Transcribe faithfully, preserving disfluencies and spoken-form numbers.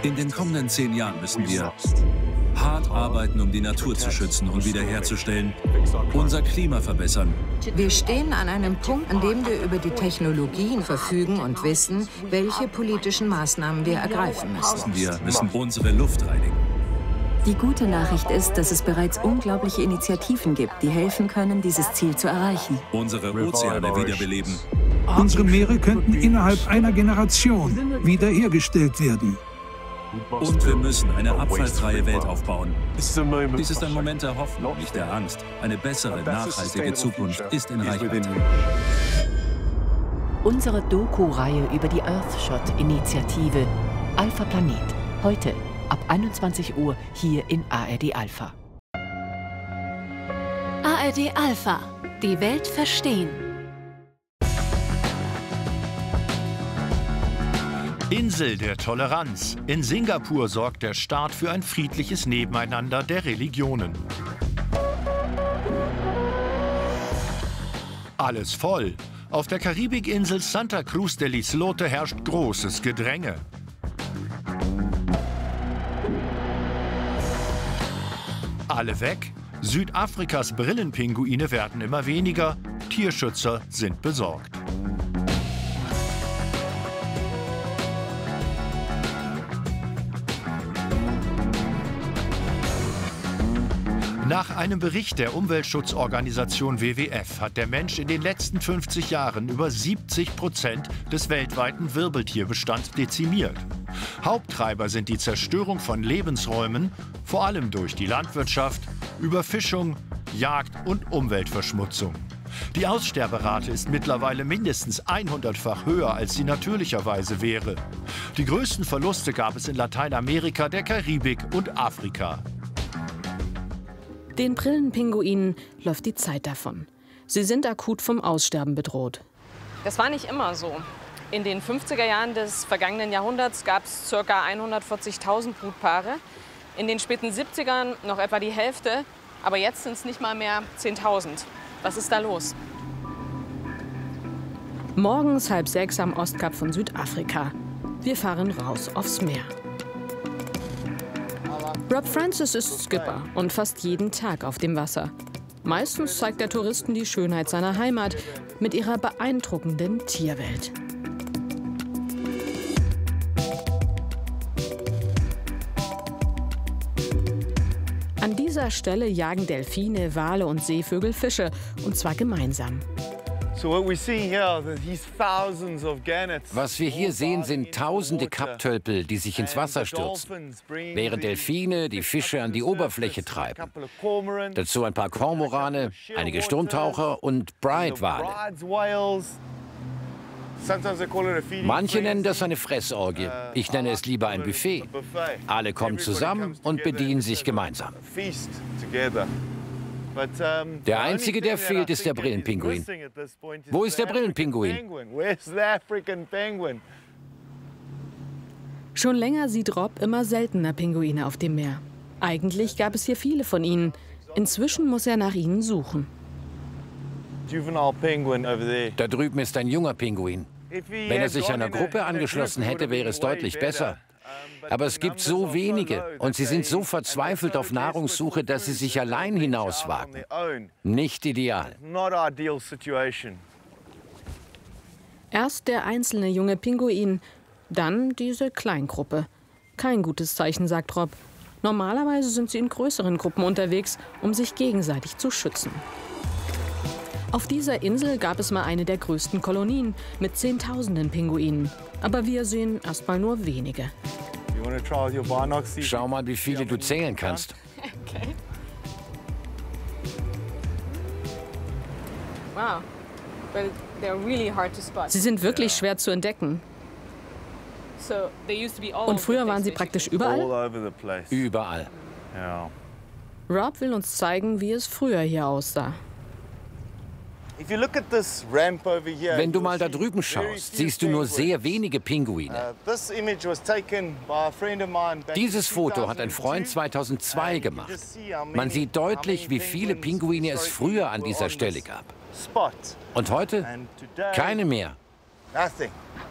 In den kommenden zehn Jahren müssen wir hart arbeiten, um die Natur zu schützen und wiederherzustellen, unser Klima verbessern. Wir stehen an einem Punkt, an dem wir über die Technologien verfügen und wissen, welche politischen Maßnahmen wir ergreifen müssen. Wir müssen unsere Luft reinigen. Die gute Nachricht ist, dass es bereits unglaubliche Initiativen gibt, die helfen können, dieses Ziel zu erreichen. Unsere Ozeane wiederbeleben. Unsere Meere könnten innerhalb einer Generation wiederhergestellt werden. Und wir müssen eine abfallfreie Welt aufbauen. Dies ist ein Moment der Hoffnung, nicht der Angst. Eine bessere, nachhaltige Zukunft ist in Reichweite. Unsere Doku-Reihe über die Earthshot-Initiative Alpha Planet. Heute ab einundzwanzig Uhr hier in A R D Alpha. A R D Alpha. Die Welt verstehen. Insel der Toleranz. In Singapur sorgt der Staat für ein friedliches Nebeneinander der Religionen. Alles voll. Auf der Karibikinsel Santa Cruz del Islote herrscht großes Gedränge. Alle weg? Südafrikas Brillenpinguine werden immer weniger. Tierschützer sind besorgt. Nach einem Bericht der Umweltschutzorganisation W W F hat der Mensch in den letzten fünfzig Jahren über siebzig Prozent des weltweiten Wirbeltierbestands dezimiert. Haupttreiber sind die Zerstörung von Lebensräumen, vor allem durch die Landwirtschaft, Überfischung, Jagd und Umweltverschmutzung. Die Aussterberate ist mittlerweile mindestens hundertfach höher, als sie natürlicherweise wäre. Die größten Verluste gab es in Lateinamerika, der Karibik und Afrika. Den Brillenpinguinen läuft die Zeit davon. Sie sind akut vom Aussterben bedroht. Das war nicht immer so. In den fünfziger Jahren des vergangenen Jahrhunderts gab es ca. hundertvierzigtausend Brutpaare. In den späten siebzigern noch etwa die Hälfte. Aber jetzt sind es nicht mal mehr zehntausend. Was ist da los? Morgens halb sechs am Ostkap von Südafrika. Wir fahren raus aufs Meer. Rob Francis ist Skipper und fast jeden Tag auf dem Wasser. Meistens zeigt er Touristen die Schönheit seiner Heimat mit ihrer beeindruckenden Tierwelt. An dieser Stelle jagen Delfine, Wale und Seevögel Fische, und zwar gemeinsam. Was wir hier sehen, sind tausende Kapptölpel, die sich ins Wasser stürzen, während Delfine die Fische an die Oberfläche treiben. Dazu ein paar Kormorane, einige Sturmtaucher und Bride-Wale. Manche nennen das eine Fressorgie. Ich nenne es lieber ein Buffet. Alle kommen zusammen und bedienen sich gemeinsam. Der einzige, der fehlt, ist der Brillenpinguin. Wo ist der Brillenpinguin? Schon länger sieht Rob immer seltener Pinguine auf dem Meer. Eigentlich gab es hier viele von ihnen. Inzwischen muss er nach ihnen suchen. Da drüben ist ein junger Pinguin. Wenn er sich einer Gruppe angeschlossen hätte, wäre es deutlich besser. Aber es gibt so wenige und sie sind so verzweifelt auf Nahrungssuche, dass sie sich allein hinauswagen. Nicht ideal. Erst der einzelne junge Pinguin, dann diese Kleingruppe. Kein gutes Zeichen, sagt Rob. Normalerweise sind sie in größeren Gruppen unterwegs, um sich gegenseitig zu schützen. Auf dieser Insel gab es mal eine der größten Kolonien mit Zehntausenden Pinguinen. Aber wir sehen erst mal nur wenige. Schau mal, wie viele du zählen kannst. Okay. Wow. But they're really hard to spot. Sie sind wirklich schwer zu entdecken. Und früher waren sie praktisch überall? Überall. Rob will uns zeigen, wie es früher hier aussah. Wenn du mal da drüben schaust, siehst du nur sehr wenige Pinguine. Dieses Foto hat ein Freund zweitausendzwei gemacht. Man sieht deutlich, wie viele Pinguine es früher an dieser Stelle gab. Und heute? Keine mehr.